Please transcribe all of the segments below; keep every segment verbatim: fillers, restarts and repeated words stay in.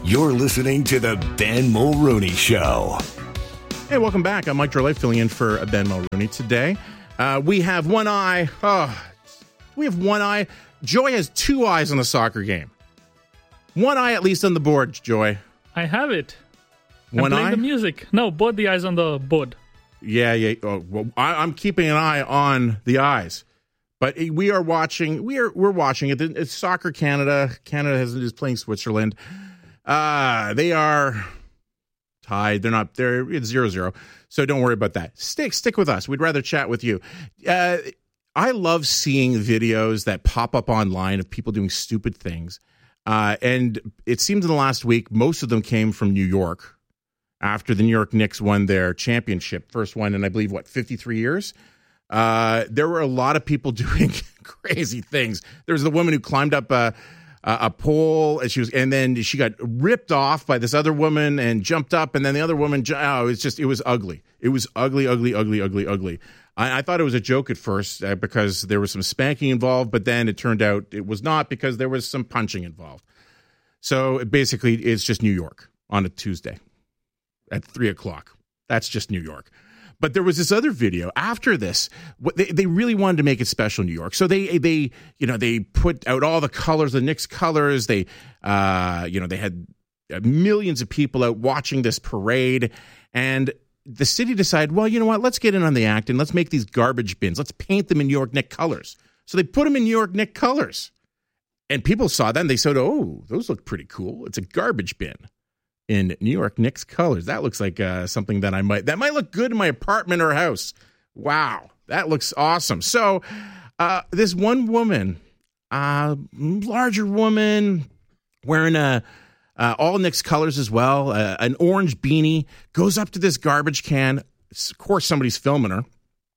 You're listening to the Ben Mulrooney Show. Hey, welcome back. I'm Mike Drolet, filling in for Ben Mulrooney today. Uh, we have one eye. Oh, we have one eye. Joy has two eyes on the soccer game. One eye at least on the board, Joy. I have it. One I'm playing eye? the music. No, both the eyes on the board. Yeah, yeah. Oh, well, I, I'm keeping an eye on the eyes. But we are watching. We are we're watching it. It's Soccer Canada. Canada has, is playing Switzerland. Uh, they are tied. They're not. They're it's zero zero. So don't worry about that. Stick stick with us. We'd rather chat with you. Uh, I love seeing videos that pop up online of people doing stupid things. Uh, and it seems in the last week, most of them came from New York after the New York Knicks won their championship, first one in I believe what fifty-three years. Uh, there were a lot of people doing crazy things. There was the woman who climbed up a, a, a pole, and she was, and then she got ripped off by this other woman and jumped up, and then the other woman. Oh, it's just, it was ugly. It was ugly, ugly, ugly, ugly, ugly. I, I thought it was a joke at first uh, because there was some spanking involved, but then it turned out it was not because there was some punching involved. So basically, it's just New York on a Tuesday at three o'clock. That's just New York. But there was this other video after this. What they, they really wanted to make it special in New York. So they they you know they put out all the colors, the Knicks colors. They uh you know they had millions of people out watching this parade, and the city decided, well, you know what? Let's get in on the act and let's make these garbage bins. Let's paint them in New York Knicks colors. So they put them in New York Knicks colors, and people saw that and they said, oh, those look pretty cool. It's a garbage bin in New York Knicks colors. That looks like uh, something that I might, that might look good in my apartment or house. Wow, that looks awesome. So uh, this one woman, uh, larger woman, wearing a, uh, all Knicks colors as well, uh, an orange beanie, goes up to this garbage can. Of course, somebody's filming her.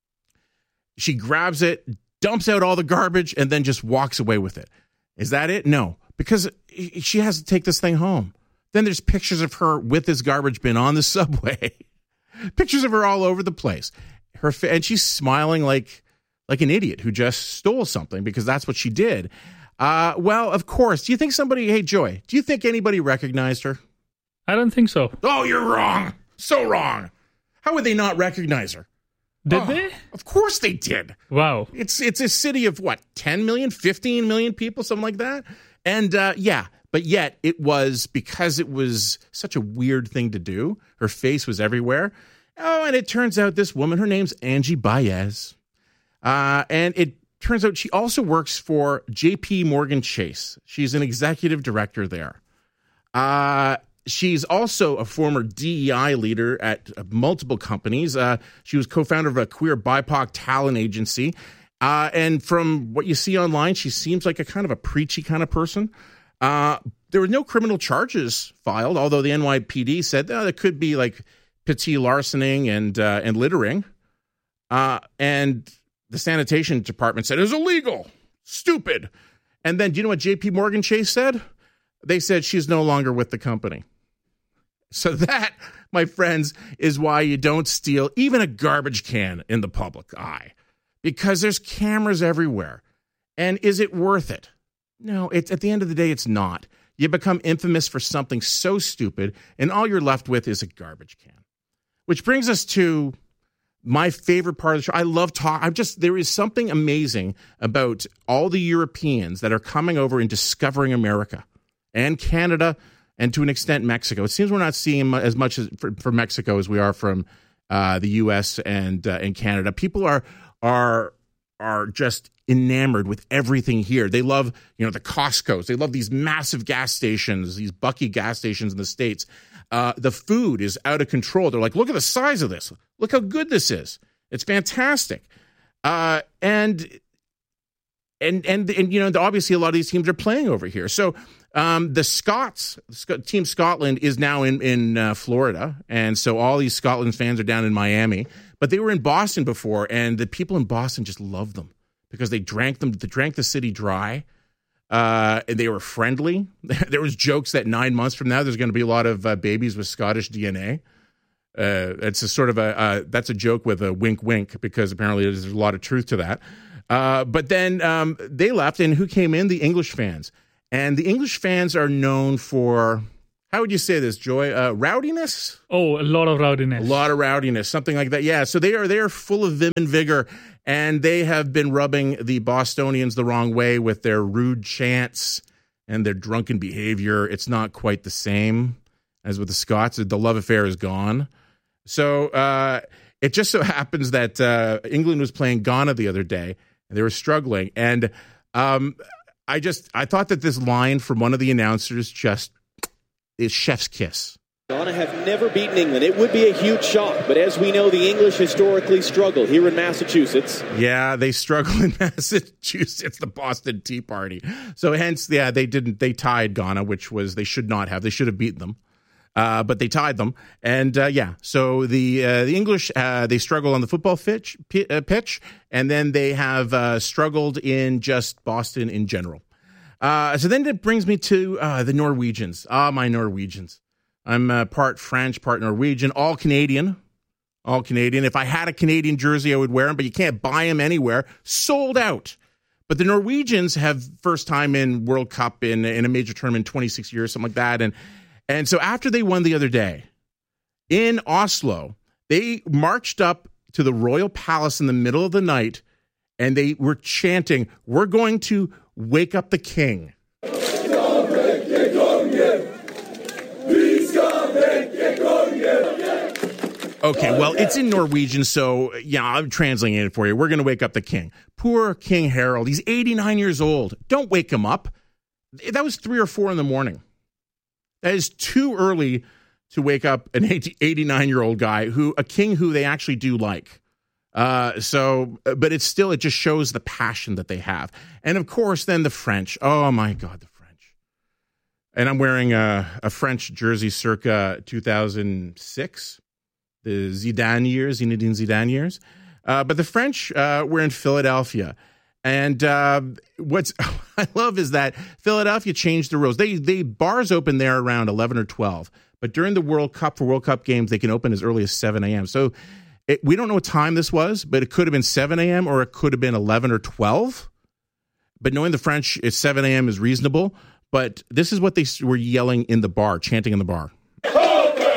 She grabs it, dumps out all the garbage, and then just walks away with it. Is that it? No, because she has to take this thing home. Then there's pictures of her with this garbage bin on the subway. Pictures of her all over the place. Her fa- and she's smiling like like an idiot who just stole something because that's what she did. Uh, well, of course. Do you think somebody? Hey, Joy. Do you think anybody recognized her? I don't think so. Oh, you're wrong. So wrong. How would they not recognize her? Did oh, they? Of course they did. Wow. It's it's a city of what, ten million, fifteen million people, something like that. And uh, yeah. But yet it was, because it was such a weird thing to do, her face was everywhere. Oh, and it turns out this woman, her name's Angie Baez. Uh, and it turns out she also works for J P Morgan Chase. She's an executive director there. Uh, she's also a former D E I leader at uh, multiple companies. Uh, she was co-founder of a queer B I P O C talent agency. Uh, and from what you see online, she seems like a kind of a preachy kind of person. Uh, there were no criminal charges filed, although the N Y P D said oh, there could be like petit larcening and uh, and littering. Uh, and the sanitation department said it was illegal, stupid. And then do you know what J P Morgan Chase said? They said she's no longer with the company. So that, my friends, is why you don't steal even a garbage can in the public eye, because there's cameras everywhere. And is it worth it? No, it's at the end of the day, it's not. You become infamous for something so stupid, and all you're left with is a garbage can. Which brings us to my favorite part of the show. I love talk. I'm just, there is something amazing about all the Europeans that are coming over and discovering America and Canada, and to an extent Mexico. It seems we're not seeing as much as for, for Mexico as we are from uh, the U S and uh, and Canada. People are are are just enamored with everything here. They love, you know, the Costco's. They love these massive gas stations, these Bucky gas stations in the States. Uh, the food is out of control. They're like, look at the size of this. Look how good this is. It's fantastic. Uh, and, and, and, and, you know, obviously a lot of these teams are playing over here. So um, the Scots, Team Scotland is now in, in uh, Florida. And so all these Scotland fans are down in Miami. But they were in Boston before, and the people in Boston just loved them because they drank them, they drank the city dry. Uh, and they were friendly. There was jokes that nine months from now, there's going to be a lot of uh, babies with Scottish D N A. Uh, it's a sort of a, uh, that's a joke with a wink, wink, because apparently there's a lot of truth to that. Uh, but then um, they left, and who came in? The English fans. And the English fans are known for how would you say this, Joy? Uh, rowdiness? Oh, a lot of rowdiness. A lot of rowdiness, something like that. Yeah, so they are they are full of vim and vigor, and they have been rubbing the Bostonians the wrong way with their rude chants and their drunken behavior. It's not quite the same as with the Scots. The love affair is gone. So uh, it just so happens that uh, England was playing Ghana the other day, and they were struggling. And um, I just I thought that this line from one of the announcers just is chef's kiss. Ghana have never beaten England. It would be a huge shock, but as we know, the English historically struggle here in Massachusetts. Yeah, they struggle in Massachusetts, the Boston Tea Party. So hence, yeah, they didn't. They tied Ghana, which was they should not have. They should have beaten them, uh, but they tied them. And uh, yeah, so the uh, the English uh, they struggle on the football pitch, uh, pitch, and then they have uh, struggled in just Boston in general. Uh, so then it brings me to uh, the Norwegians. Ah, my Norwegians. I'm uh, part French, part Norwegian, all Canadian, all Canadian. If I had a Canadian jersey, I would wear them, but you can't buy them anywhere. Sold out. But the Norwegians have first time in World Cup in, in a major tournament in twenty-six years, something like that. And, and so after they won the other day in Oslo, they marched up to the Royal Palace in the middle of the night, and they were chanting, "We're going to wake up the king." Okay, well, it's in Norwegian, so yeah, I'm translating it for you. We're going to wake up the king. Poor King Harold. He's eighty-nine years old. Don't wake him up. That was three or four in the morning. That is too early to wake up an eighty-nine-year-old guy, who a king who they actually do like. Uh, so, but it's still, it just shows the passion that they have. And of course, then the French. Oh my God, the French. And I'm wearing a, a French jersey circa two thousand six. The Zidane years, Zinedine Zidane years. Uh, but the French uh, were in Philadelphia. And uh, what's I love is that Philadelphia changed the rules. They they bars open there around eleven or twelve. But during the World Cup, for World Cup games, they can open as early as seven a.m. So it, we don't know what time this was, but it could have been seven a.m. or it could have been eleven or twelve. But knowing the French, it's seven a.m. is reasonable. But this is what they were yelling in the bar, chanting in the bar.